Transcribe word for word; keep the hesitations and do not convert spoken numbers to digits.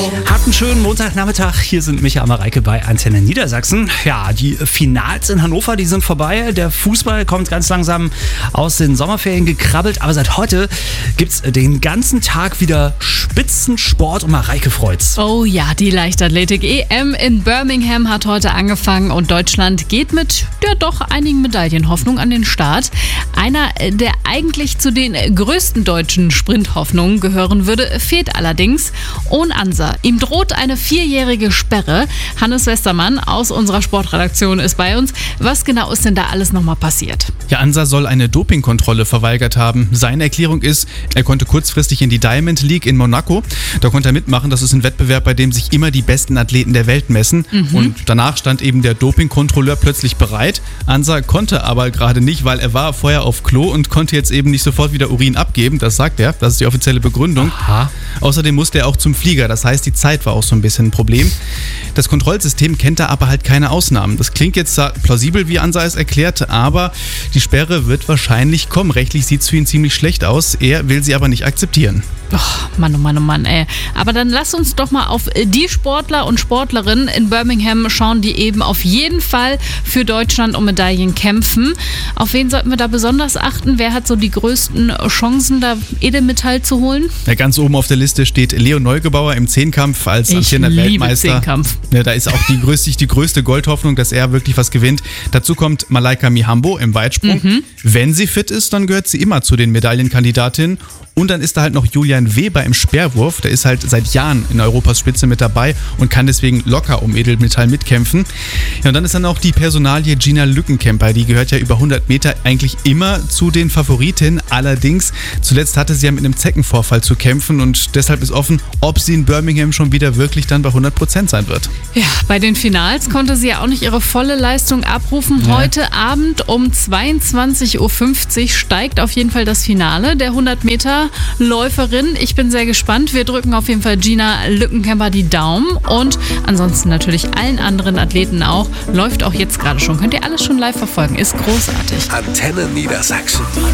Habt einen schönen Montagnachmittag. Hier sind Micha und Mareike bei Antenne Niedersachsen. Ja, die Finals in Hannover, die sind vorbei. Der Fußball kommt ganz langsam aus den Sommerferien gekrabbelt. Aber seit heute gibt's den ganzen Tag wieder Spitzensport und Mareike freut's. Oh ja, die Leichtathletik-E M in Birmingham hat heute angefangen und Deutschland geht mit ja doch einigen Medaillenhoffnungen an den Start. Einer, der eigentlich zu den größten deutschen Sprinthoffnungen gehören würde, fehlt allerdings. Ohne Ansa. Ihm droht eine vierjährige Sperre. Hannes Westermann aus unserer Sportredaktion ist bei uns. Was genau ist denn da alles nochmal passiert? Ja, Ansa soll eine Dopingkontrolle verweigert haben. Seine Erklärung ist, er konnte kurzfristig in die Diamond League in Monaco. Da konnte er mitmachen. Das ist ein Wettbewerb, bei dem sich immer die besten Athleten der Welt messen. Mhm. Und danach stand eben der Dopingkontrolleur plötzlich bereit. Ansa konnte aber gerade nicht, weil er war vorher auf Klo und konnte jetzt eben nicht sofort wieder Urin abgeben. Das sagt er. Das ist die offizielle Begründung. Aha. Außerdem musste er auch zum Flieger. Das heißt, die Zeit war auch so ein bisschen ein Problem. Das Kontrollsystem kennt da aber halt keine Ausnahmen. Das klingt jetzt plausibel, wie Ansa es erklärt, aber die Sperre wird wahrscheinlich kommen. Rechtlich sieht es für ihn ziemlich schlecht aus. Er will sie aber nicht akzeptieren. Oh, Mann, oh Mann, oh Mann, ey. Aber dann lass uns doch mal auf die Sportler und Sportlerinnen in Birmingham schauen, die eben auf jeden Fall für Deutschland um Medaillen kämpfen. Auf wen sollten wir da besonders achten? Wer hat so die größten Chancen, da Edelmetall zu holen? Ja, ganz oben auf der Liste steht Leo Neugebauer im Zehnkampf als amtierender Weltmeister. Zehnkampf. Ja, da ist auch die größte, die größte Goldhoffnung, dass er wirklich was gewinnt. Dazu kommt Malaika Mihambo im Weitsprung. Mhm. Wenn sie fit ist, dann gehört sie immer zu den Medaillenkandidatinnen. Und dann ist da halt noch Julian Weber im Speerwurf. Der ist halt seit Jahren in Europas Spitze mit dabei und kann deswegen locker um Edelmetall mitkämpfen. Ja, und dann ist dann auch die Personalie Gina Lückenkämper. Die gehört ja über hundert Meter eigentlich immer zu den Favoritinnen. Allerdings, zuletzt hatte sie ja mit einem Zeckenvorfall zu kämpfen und deshalb ist offen, ob sie in Birmingham schon wieder wirklich dann bei hundert Prozent sein wird. Ja, bei den Finals konnte sie ja auch nicht ihre volle Leistung abrufen. Ja. Heute Abend um zweiundzwanzig Uhr fünfzig steigt auf jeden Fall das Finale der hundert Meter Läuferin. Ich bin sehr gespannt. Wir drücken auf jeden Fall Gina Lückenkämper die Daumen und ansonsten natürlich allen anderen Athleten auch. Läuft auch jetzt gerade schon. Könnt ihr alles schon live verfolgen. Ist großartig. Antenne Niedersachsen.